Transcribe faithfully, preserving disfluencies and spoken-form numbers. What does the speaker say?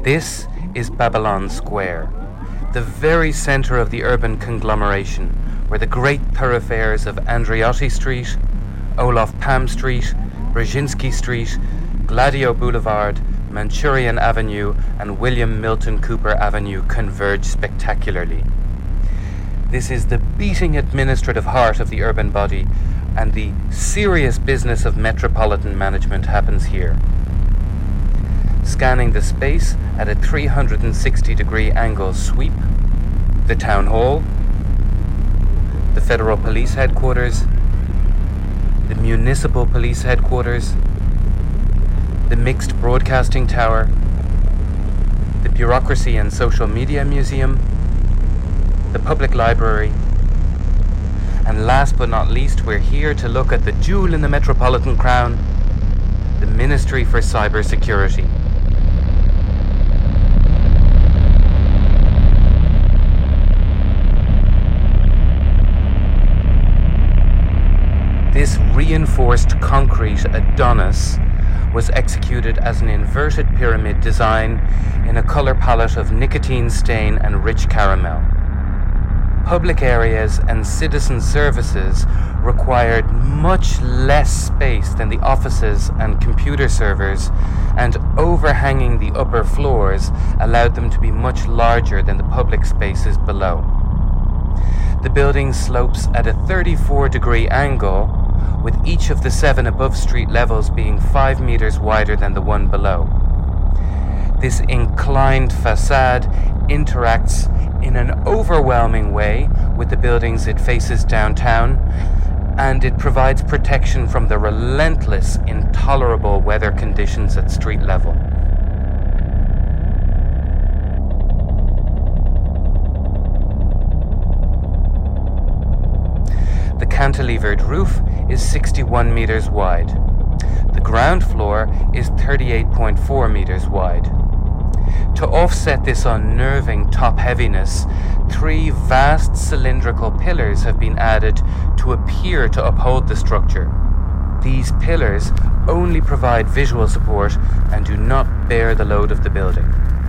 This is Babylon Square, the very center of the urban conglomeration, where the great thoroughfares of Andreotti Street, Olof Palme Street, Brzezinski Street, Gladio Boulevard, Manchurian Avenue, and William Milton Cooper Avenue converge spectacularly. This is the beating administrative heart of the urban body, and the serious business of metropolitan management happens here. Scanning the space at a three hundred sixty degree angle sweep, the town hall, the federal police headquarters, the municipal police headquarters, the mixed broadcasting tower, the bureaucracy and social media museum, the public library, and last but not least, we're here to look at the jewel in the metropolitan crown, the Ministry for Cybersecurity. This reinforced concrete Adonis was executed as an inverted pyramid design in a color palette of nicotine stain and rich caramel. Public areas and citizen services required much less space than the offices and computer servers, and overhanging the upper floors allowed them to be much larger than the public spaces below. The building slopes at a thirty-four degree angle, with each of the seven above street levels being five meters wider than the one below. This inclined facade interacts in an overwhelming way with the buildings it faces downtown, and it provides protection from the relentless, intolerable weather conditions at street level. The cantilevered roof is sixty-one meters wide. The ground floor is thirty-eight point four meters wide. To offset this unnerving top heaviness, three vast cylindrical pillars have been added to appear to uphold the structure. These pillars only provide visual support and do not bear the load of the building.